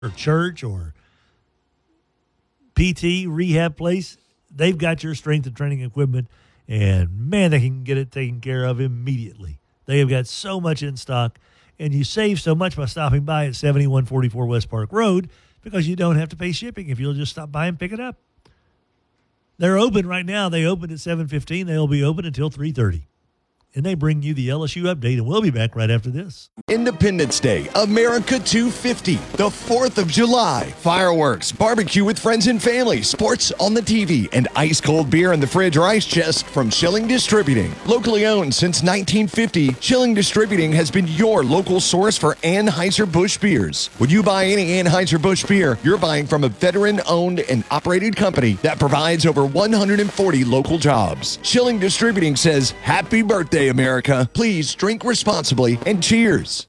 or church or PT, rehab place, they've got your strength and training equipment, and man, they can get it taken care of immediately. They have got so much in stock, and you save so much by stopping by at 7144 West Park Road because you don't have to pay shipping if you'll just stop by and pick it up. They're open right now. They opened at 7:15. They'll be open until 3:30. And they bring you the LSU update, and we'll be back right after this. Independence Day, America 250, the 4th of July. Fireworks, barbecue with friends and family, sports on the TV, and ice-cold beer in the fridge or ice chest from Schilling Distributing. Locally owned since 1950, Schilling Distributing has been your local source for Anheuser-Busch beers. When you buy any Anheuser-Busch beer, you're buying from a veteran-owned and operated company that provides over 140 local jobs. Schilling Distributing says, happy birthday, America. Please drink responsibly and cheers.